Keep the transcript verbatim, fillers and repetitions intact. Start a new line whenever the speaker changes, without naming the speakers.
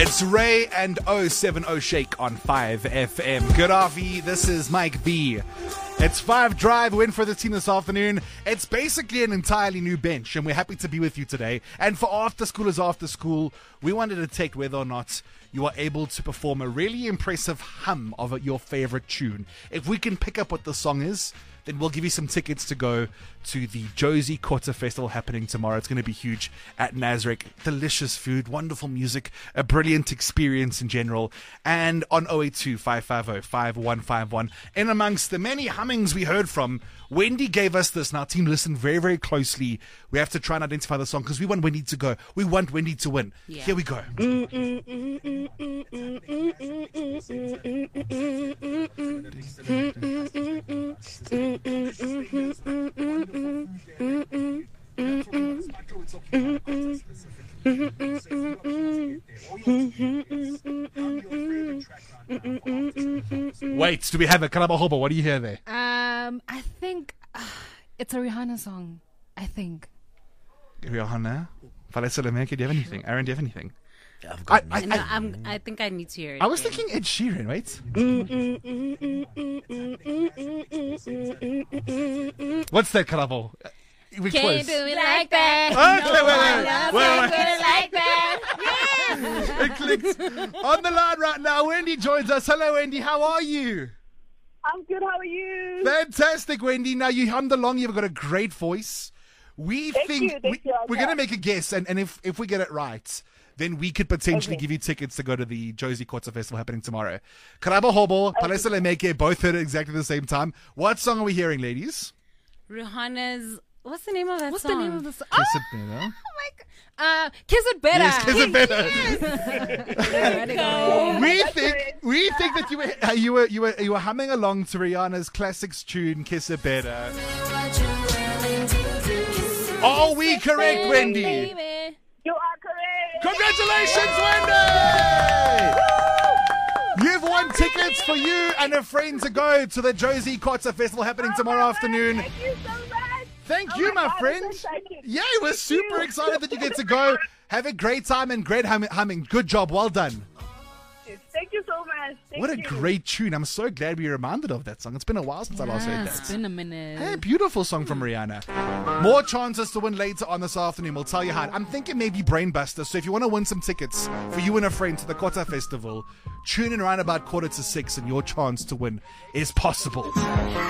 It's Ray and oh seven oh Shake on five F M. Good afternoon, this is Mike B. It's five Drive, win for the team this afternoon. It's basically an entirely new bench, and we're happy to be with you today. And for After School is After School, we wanted to take whether or not you are able to perform a really impressive hum of your favorite tune. If we can pick up what the song is, then we'll give you some tickets to go to the Josie Quarter Festival happening tomorrow. It's going to be huge at Nazareth. Delicious food, wonderful music, a brilliant experience in general. And on oh eight two, five five oh, five one five one, in amongst the many hummings we heard from, Wendy gave us this. Now, team, listen very, very closely. We have to try and identify the song because we want Wendy to go. We want Wendy to win. Yeah. Here we go. Wait, do we have it? Kalabahobo, what do you hear there?
Um, I think uh, it's a Rihanna song. I think.
Rihanna? Vanessa Lemeke, do you have anything? Aaron, do you have anything?
I've
I,
got
I,
no,
I,
I'm, I think I need to hear it.
I was
again.
thinking Ed Sheeran, wait. What's that, Kalabo? We
Can't
close.
do it like that.
Okay,
no,
wait, wait, wait.
wait, wait.
It clicked. On the line right now, Wendy joins us. Hello, Wendy. How are you?
I'm good. How are you?
Fantastic, Wendy. Now, you hummed along. You've got a great voice. We
Thank
think
you, thank
we,
you,
we're
okay.
going to make a guess, and, and if, if we get it right, then we could potentially
Okay.
give you tickets to go to the Josie Quarter Festival happening tomorrow. Karaba Hobo, Palesa Lemeke, both heard it exactly the same time. What song are we hearing, ladies?
Rihanna's. What's the name of that
What's
song?
the name of the song?
Kiss
Oh,
It Better.
my God. Uh, Kiss It Better.
Yes, Kiss It Better.
There we go.
We think we think that you were uh, you were you were you were humming along to Rihanna's classics tune "Kiss It Better." Are we correct, Wendy?
Baby.
You are correct.
Congratulations, Wendy! You've won tickets for you and a friend to go to the Josie Quarter Festival happening tomorrow afternoon.
Thank you so much.
Thank
Oh
you,
my
my
God, I'm
friend.
so excited.
Yeah, we're super
you.
excited that you get to go. Have a great time and great hum- humming. Good job. Well done.
Thank you so much. Thank
What a
you.
great tune. I'm so glad we reminded of that song. It's been a while since I last heard
Yeah,
that.
it's been a minute.
Hey, beautiful song from Rihanna. More chances to win later on this afternoon. We'll tell you how. I'm thinking maybe Brainbuster. So if you want to win some tickets for you and a friend to the Quarter Festival, tune in around about quarter to six and your chance to win is possible.